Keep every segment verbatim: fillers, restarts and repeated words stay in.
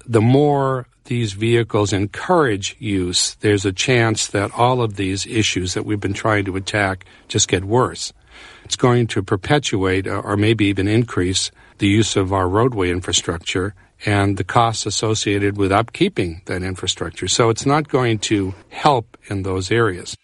the more these vehicles encourage use, there's a chance that all of these issues that we've been trying to attack just get worse. It's going to perpetuate or maybe even increase the use of our roadway infrastructure and the costs associated with upkeeping that infrastructure. So it's not going to help in those areas.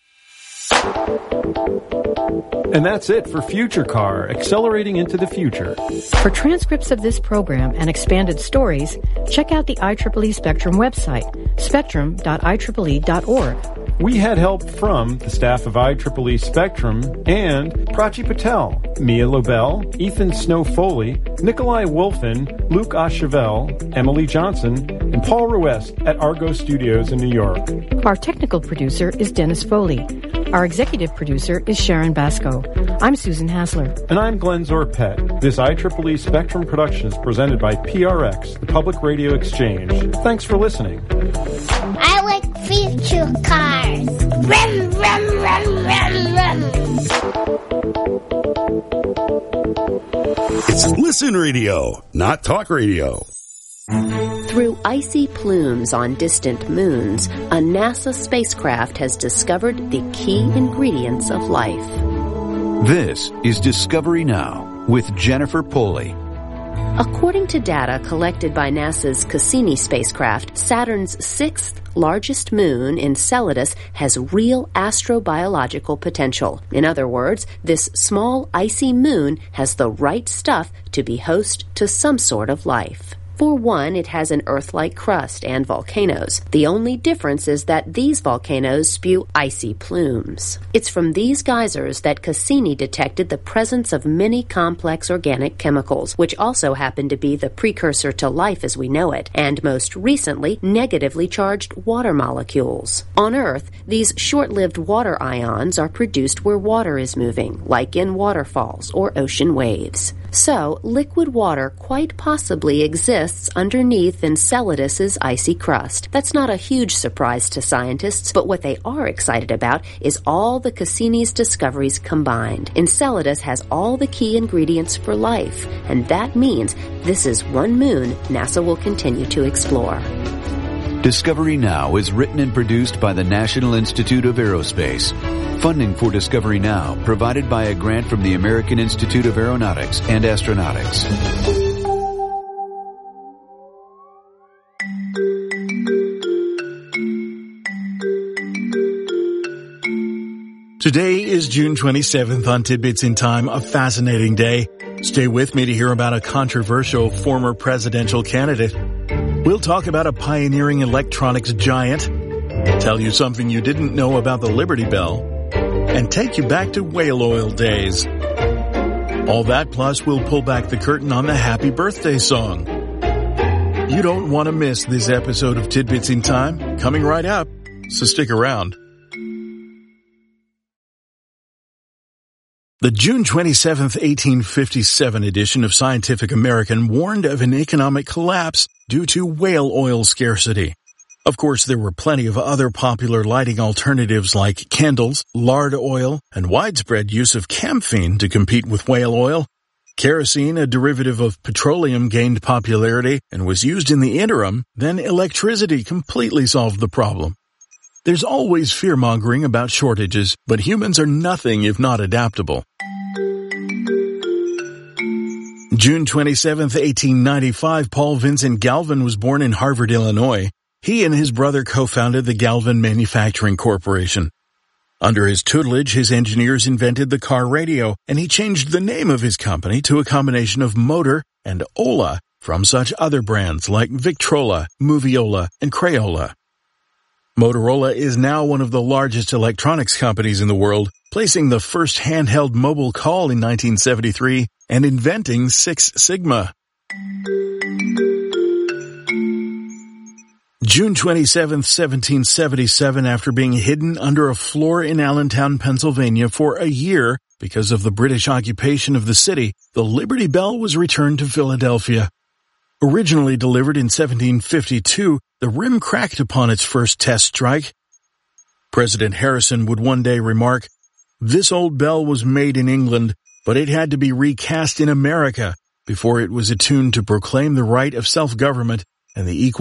And that's it for Future Car, accelerating into the future. For transcripts of this program and expanded stories, check out the I triple E Spectrum website, spectrum dot I triple E dot org. We had help from the staff of I triple E Spectrum and Prachi Patel, Mia Lobel, Ethan Snow-Foley, Nikolai Wolfin, Luke Oshavel, Emily Johnson, and Paul Ruest at Argo Studios in New York. Our technical producer is Dennis Foley. Our executive producer is Sharon Basco. I'm Susan Hassler. And I'm Glenn Zorpet. This I triple E Spectrum production is presented by P R X, the Public Radio Exchange. Thanks for listening. I like future cars. Rum, rum, rum, rum, rum. It's Listen Radio, not talk radio. Through icy plumes on distant moons, a NASA spacecraft has discovered the key ingredients of life. This is Discovery Now with Jennifer Poley. According to data collected by NASA's Cassini spacecraft, Saturn's sixth largest moon, Enceladus, has real astrobiological potential. In other words, this small icy moon has the right stuff to be host to some sort of life. For one, it has an Earth-like crust and volcanoes. The only difference is that these volcanoes spew icy plumes. It's from these geysers that Cassini detected the presence of many complex organic chemicals, which also happen to be the precursor to life as we know it, and most recently, negatively charged water molecules. On Earth, these short-lived water ions are produced where water is moving, like in waterfalls or ocean waves. So, liquid water quite possibly exists underneath Enceladus's icy crust. That's not a huge surprise to scientists, but what they are excited about is all the Cassini's discoveries combined. Enceladus has all the key ingredients for life, and that means this is one moon NASA will continue to explore. Discovery Now is written and produced by the National Institute of Aerospace. Funding for Discovery Now provided by a grant from the American Institute of Aeronautics and Astronautics. Today is June twenty-seventh on Tidbits in Time, a fascinating day. Stay with me to hear about a controversial former presidential candidate. We'll talk about a pioneering electronics giant, tell you something you didn't know about the Liberty Bell, and take you back to whale oil days. All that plus we'll pull back the curtain on the happy birthday song. You don't want to miss this episode of Tidbits in Time, coming right up, so stick around. The June twenty-seventh, eighteen fifty-seven edition of Scientific American warned of an economic collapse due to whale oil scarcity. Of course, there were plenty of other popular lighting alternatives like candles, lard oil, and widespread use of camphene to compete with whale oil. Kerosene, a derivative of petroleum, gained popularity and was used in the interim. Then electricity completely solved the problem. There's always fear-mongering about shortages, but humans are nothing if not adaptable. June twenty-seventh, eighteen ninety-five, Paul Vincent Galvin was born in Harvard, Illinois. He and his brother co-founded the Galvin Manufacturing Corporation. Under his tutelage, his engineers invented the car radio, and he changed the name of his company to a combination of Motor and Ola from such other brands like Victrola, Moviola, and Crayola. Motorola is now one of the largest electronics companies in the world, placing the first handheld mobile call in nineteen seventy-three and inventing Six Sigma. June twenty-seventh, seventeen seventy-seven, after being hidden under a floor in Allentown, Pennsylvania for a year because of the British occupation of the city, the Liberty Bell was returned to Philadelphia. Originally delivered in seventeen fifty-two, the rim cracked upon its first test strike. President Harrison would one day remark, "This old bell was made in England, but it had to be recast in America before it was attuned to proclaim the right of self-government and the equal